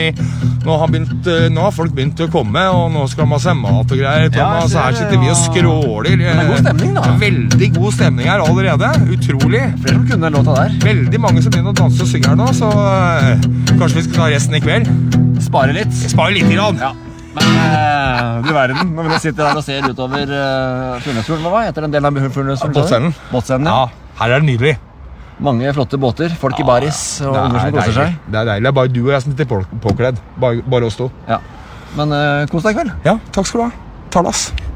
Nå har folk begynt å komme, og nå skal man se mat og greier. Thomas, her sitter vi og skråler. Det er god stemning da. Veldig god stemning her allerede. Utrolig. Flere som kunne den låta der. Veldig mange som begynner å danse og synge her nå, så kanskje vi skal ta resten i kveld. Spare litt. Spare litt grann. Ja. Men du verden, når vi nå sitter der og ser utover Furnesfjorden, hva heter den delen av Furnesfjorden? Båtsenden. Ja, her er det nydelig. Mange flotte båter, folk i baris og unger som koser seg. Det er deilig, det er bare du og jeg som sitter påkledd. Bare oss to. Ja. Men kos deg i kveld. Ja, takk skal du ha. Talas.